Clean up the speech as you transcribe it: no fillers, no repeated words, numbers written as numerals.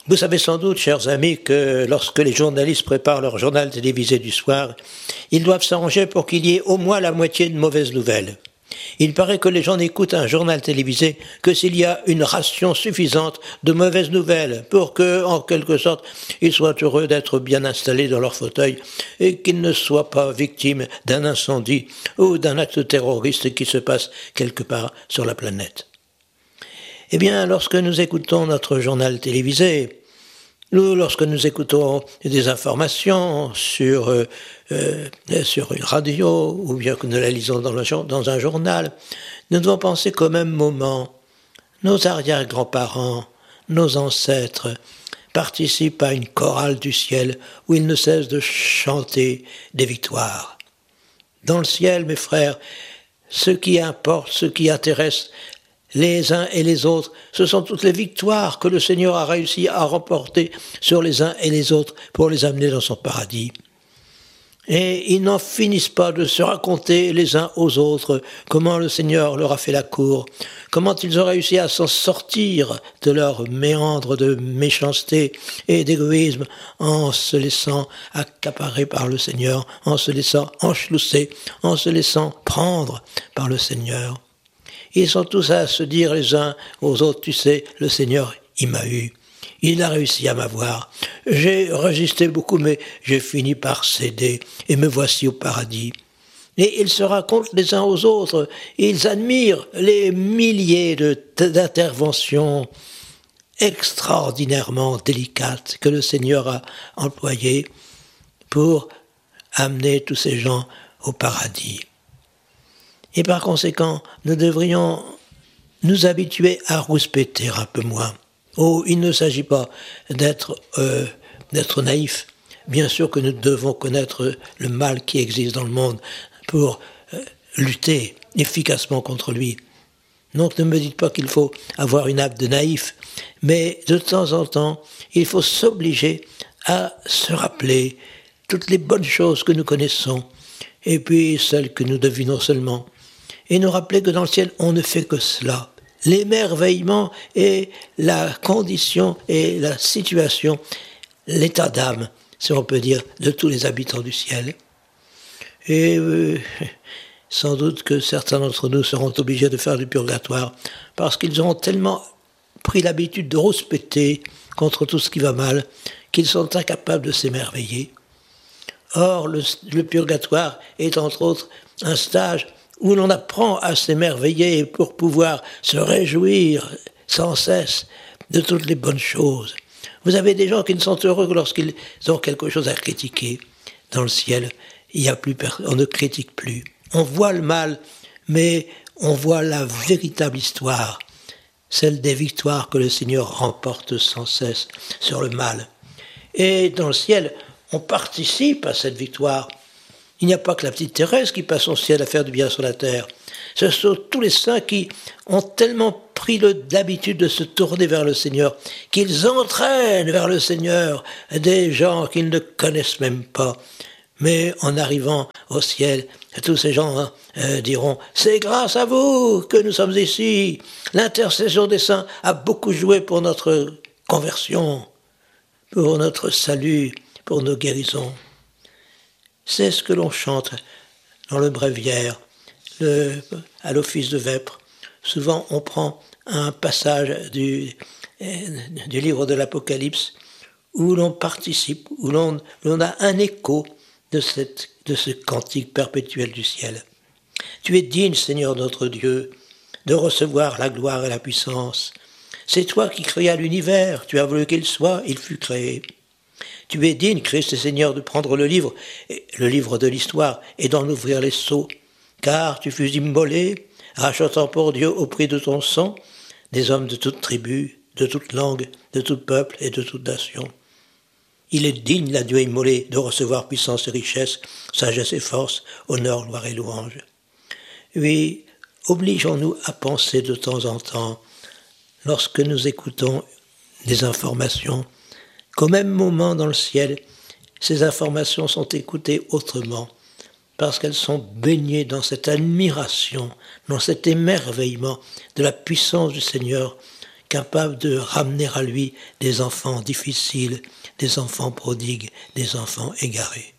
Vous savez sans doute, chers amis, que lorsque les journalistes préparent leur journal télévisé du soir, ils doivent s'arranger pour qu'il y ait au moins la moitié de mauvaises nouvelles. Il paraît que les gens n'écoutent un journal télévisé que s'il y a une ration suffisante de mauvaises nouvelles pour que, en quelque sorte, ils soient heureux d'être bien installés dans leur fauteuil et qu'ils ne soient pas victimes d'un incendie ou d'un acte terroriste qui se passe quelque part sur la planète. Eh bien, lorsque nous écoutons notre journal télévisé, lorsque nous écoutons des informations sur une radio, ou bien que nous la lisons dans un journal, nous devons penser qu'au même moment, nos arrière-grands-parents, nos ancêtres, participent à une chorale du ciel où ils ne cessent de chanter des victoires. Dans le ciel, mes frères, ce qui importe, ce qui intéresse les uns et les autres, ce sont toutes les victoires que le Seigneur a réussi à remporter sur les uns et les autres pour les amener dans son paradis. Et ils n'en finissent pas de se raconter les uns aux autres comment le Seigneur leur a fait la cour, comment ils ont réussi à s'en sortir de leur méandre de méchanceté et d'égoïsme en se laissant accaparer par le Seigneur, en se laissant enchlousser, en se laissant prendre par le Seigneur. Ils sont tous à se dire les uns aux autres, tu sais, le Seigneur, il m'a eu. Il a réussi à m'avoir. J'ai résisté beaucoup, mais j'ai fini par céder, et me voici au paradis. Et ils se racontent les uns aux autres, ils admirent les milliers d'interventions extraordinairement délicates que le Seigneur a employées pour amener tous ces gens au paradis. Et par conséquent, nous devrions nous habituer à rouspéter un peu moins. Oh, il ne s'agit pas d'être naïf. Bien sûr que nous devons connaître le mal qui existe dans le monde pour lutter efficacement contre lui. Donc ne me dites pas qu'il faut avoir une âme de naïf, mais de temps en temps, il faut s'obliger à se rappeler toutes les bonnes choses que nous connaissons, et puis celles que nous devinons seulement. Et nous rappeler que dans le ciel, on ne fait que cela. L'émerveillement est la condition et la situation, l'état d'âme, si on peut dire, de tous les habitants du ciel. Et sans doute que certains d'entre nous seront obligés de faire du purgatoire parce qu'ils auront tellement pris l'habitude de rouspéter contre tout ce qui va mal qu'ils sont incapables de s'émerveiller. Or, le purgatoire est entre autres un stage où l'on apprend à s'émerveiller pour pouvoir se réjouir sans cesse de toutes les bonnes choses. Vous avez des gens qui ne sont heureux que lorsqu'ils ont quelque chose à critiquer. Dans le ciel, on ne critique plus. On voit le mal, mais on voit la véritable histoire, celle des victoires que le Seigneur remporte sans cesse sur le mal. Et dans le ciel, on participe à cette victoire. Il n'y a pas que la petite Thérèse qui passe son ciel à faire du bien sur la terre. Ce sont tous les saints qui ont tellement pris l'habitude de se tourner vers le Seigneur qu'ils entraînent vers le Seigneur des gens qu'ils ne connaissent même pas. Mais en arrivant au ciel, tous ces gens diront « C'est grâce à vous que nous sommes ici. L'intercession des saints a beaucoup joué pour notre conversion, pour notre salut, pour nos guérisons. » C'est ce que l'on chante dans le bréviaire, à l'office de vêpres. Souvent, on prend un passage du livre de l'Apocalypse où l'on participe, où l'on a un écho de ce cantique perpétuel du ciel. Tu es digne, Seigneur notre Dieu, de recevoir la gloire et la puissance. C'est toi qui créas l'univers, tu as voulu qu'il soit, il fut créé. Tu es digne, Christ et Seigneur, de prendre le livre de l'histoire, et d'en ouvrir les sceaux, car tu fus immolé, rachetant pour Dieu au prix de ton sang des hommes de toute tribu, de toute langue, de tout peuple et de toute nation. Il est digne, l'agneau immolé, de recevoir puissance et richesse, sagesse et force, honneur, gloire et louange. Oui, obligeons-nous à penser de temps en temps, lorsque nous écoutons des informations, qu'au même moment dans le ciel, ces informations sont écoutées autrement, parce qu'elles sont baignées dans cette admiration, dans cet émerveillement de la puissance du Seigneur, capable de ramener à lui des enfants difficiles, des enfants prodigues, des enfants égarés.